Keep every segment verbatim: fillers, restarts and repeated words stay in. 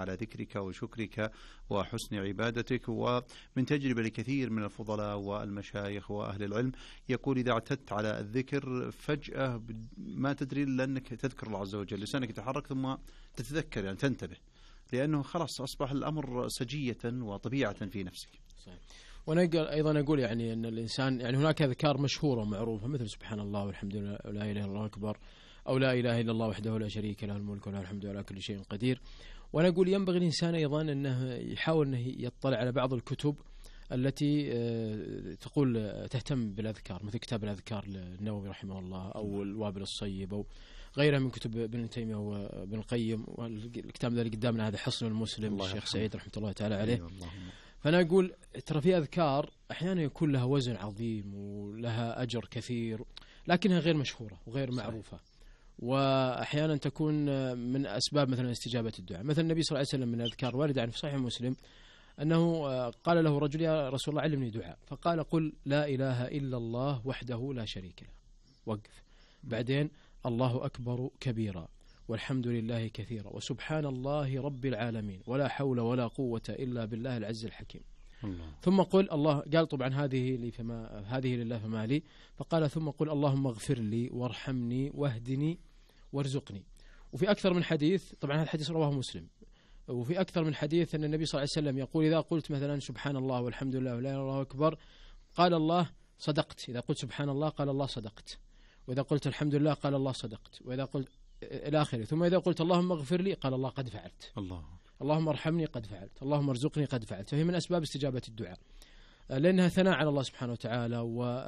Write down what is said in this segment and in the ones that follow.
على ذكرك وشكرك وحسن عبادتك. ومن تجربة لكثير من الفضلاء والمشايخ وأهل العلم يقول إذا اعتدت على الذكر فجأة ما تدري إلا أنك تذكر الله عز وجل، لسانك يتحرك ثم تتذكر، يعني تنتبه، لأنه خلاص أصبح الأمر سجية وطبيعة في نفسك. صحيح. وأنا أيضا أقول يعني أن الإنسان يعني هناك أذكار مشهورة ومعروفة مثل سبحان الله والحمد لله ولا إله إلا الله أكبر، أو لا إله إلا الله وحده لا شريك له الملك وله الحمد على كل شيء قدير. وأنا أقول ينبغي الإنسان أيضا أنه يحاول أنه يطلع على بعض الكتب التي تقول تهتم بالأذكار، مثل كتاب الأذكار للنووي رحمه الله، أو الوابل الصيب، أو غيرها من كتب ابن تيمية وابن القيم. والكتاب الذي قدامنا هذا حصن المسلم الشيخ سعيد رحمة الله تعالى عليه. فأنا أقول ترى في أذكار أحيانا يكون لها وزن عظيم ولها أجر كثير، لكنها غير مشهورة وغير معروفة، وأحيانا تكون من أسباب مثلا استجابة الدعاء. مثلا النبي صلى الله عليه وسلم من الأذكار واردة عن في صحيح مسلم أنه قال له رجل يا رسول الله علمني دعاء، فقال قل لا إله إلا الله وحده لا شريك له، وقف، بعدين الله أكبر كبيرا والحمد لله كثيرا وسبحان الله رب العالمين ولا حول ولا قوة إلا بالله العز الحكيم. الله. ثم قل الله، قال طبعا هذه لي فما هذه لله فما لي، فقال ثم قل اللهم اغفر لي وارحمني واهدني وارزقني. وفي أكثر من حديث، طبعا هذا الحديث رواه مسلم، وفي أكثر من حديث أن النبي صلى الله عليه وسلم يقول إذا قلت مثلا سبحان الله والحمد لله ولا إله إلا الله أكبر قال الله صدقت، إذا قلت سبحان الله قال الله صدقت، وإذا قلت الحمد لله قال الله صدقت، وإذا قلت إلى آخره. ثم إذا قلت اللهم اغفر لي قال الله قد فعلت، الله اللهم ارحمني قد فعلت، اللهم ارزقني قد فعلت. فهي من أسباب استجابة الدعاء، لأنها ثناء على الله سبحانه وتعالى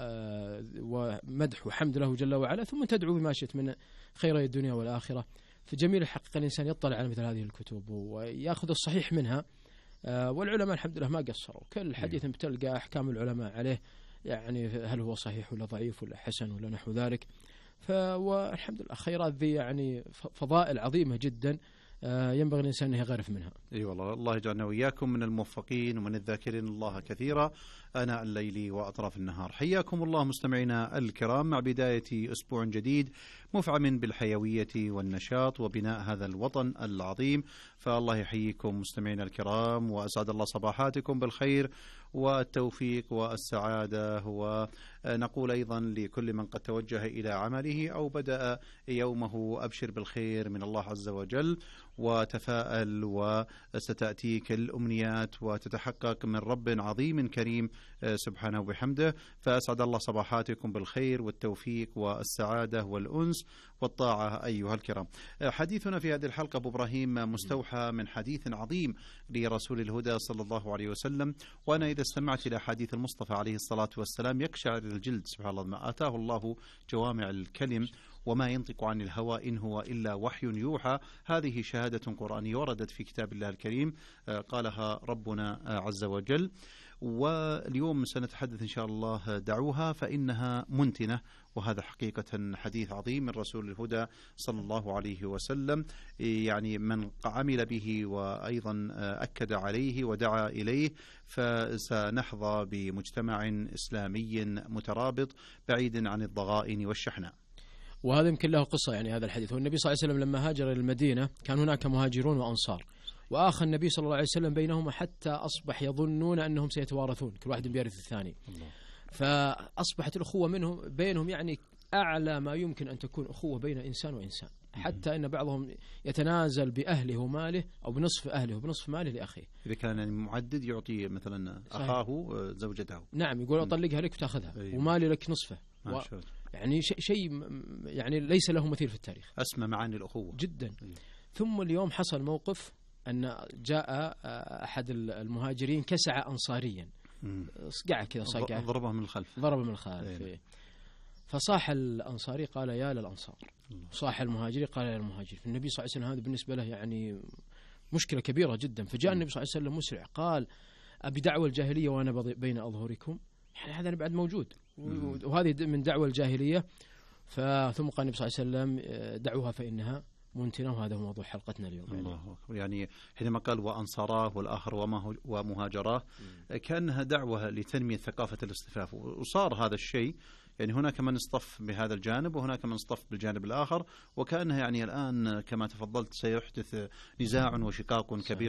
ومدح وحمد له جل وعلا، ثم تدعو بما شئت من خيري الدنيا والآخرة. فجميل الحقيقة الإنسان يطلع على مثل هذه الكتب ويأخذ الصحيح منها، والعلماء الحمد لله ما قصروا، كل حديث بتلقى أحكام العلماء عليه، يعني هل هو صحيح ولا ضعيف ولا حسن ولا نحو ذلك. فالحمد لله خيرات ذي يعني فضائل عظيمة جدا ينبغي الإنسان أن يغرف منها. أي والله، الله يجعلنا وإياكم من الموفقين ومن الذاكرين الله كثيرا آناء الليل وأطراف النهار. حياكم الله مستمعينا الكرام مع بداية أسبوع جديد مفعم بالحيوية والنشاط وبناء هذا الوطن العظيم. فالله يحييكم مستمعينا الكرام، وأسعد الله صباحاتكم بالخير والتوفيق والسعادة. ونقول أيضا لكل من قد توجه إلى عمله أو بدأ يومه أبشر بالخير من الله عز وجل، وتفاءل وستأتيك الأمنيات وتتحقق من رب عظيم كريم سبحانه وبحمده. فأسعد الله صباحاتكم بالخير والتوفيق والسعادة والأنس والطاعة أيها الكرام. حديثنا في هذه الحلقة أبو إبراهيم مستوحى من حديث عظيم لرسول الهدى صلى الله عليه وسلم. وأنا إذا استمعت إلى حديث المصطفى عليه الصلاة والسلام يقشعر الجلد، سبحان الله، ما آتاه الله جوامع الكلم وما ينطق عن الهوى إن هو إلا وحي يوحى. هذه شهادة قرآنية وردت في كتاب الله الكريم قالها ربنا عز وجل. واليوم سنتحدث إن شاء الله دعوها فإنها منتنة، وهذا حقيقة حديث عظيم من رسول الهدى صلى الله عليه وسلم، يعني من عمل به وأيضا أكد عليه ودعا إليه فسنحظى بمجتمع إسلامي مترابط بعيد عن الضغائن والشحناء. وهذا يمكن له قصة، يعني هذا الحديث. والنبي صلى الله عليه وسلم لما هاجر إلى المدينة كان هناك مهاجرون وأنصار، وآخى النبي صلى الله عليه وسلم بينهما حتى أصبح يظنون أنهم سيتوارثون، كل واحد بيرث الثاني. الله. فأصبحت الأخوة منهم بينهم يعني أعلى ما يمكن أن تكون أخوة بين إنسان وإنسان، حتى أن بعضهم يتنازل بأهله وماله أو بنصف أهله وبنصف ماله لأخيه. إذا كان معدد يعطي مثلا أخاه زوجته، نعم، يقول أطلقها لك وتأخذها. أيوه. ومالي لك نصفه. و... يعني شيء شيء يعني ليس له مثيل في التاريخ، أسمى معاني الأخوة جدا. أيوه. ثم اليوم حصل موقف أن جاء أحد المهاجرين كسع أنصاريا، صقع كذا صقع، ضربه من الخلف ضربه من الخلف. أيه. فصاح الأنصاري قال يا للأنصار، صاح المهاجري قال يا للمهاجر. فالنبي صلى الله عليه وسلم هذا بالنسبة له يعني مشكلة كبيرة جدا. فجاء النبي صلى الله عليه وسلم مسرع قال أبي دعوة الجاهلية وأنا بين أظهركم، يعني هذا بعد موجود، وهذه من دعوة الجاهلية. ثم قال النبي صلى الله عليه وسلم دعوها فإنها منتنة. وهذا هو موضوع حلقتنا اليوم. الله أكبر. يعني حينما قال وأنصاراه والآخر ومهاجراه كأنها دعوة لتنمية ثقافة الاصطفاف، وصار هذا الشيء. يعني هناك من اصطف بهذا الجانب وهناك من اصطف بالجانب الآخر، وكأنها يعني الآن كما تفضلت سيحدث نزاع وشقاق كبير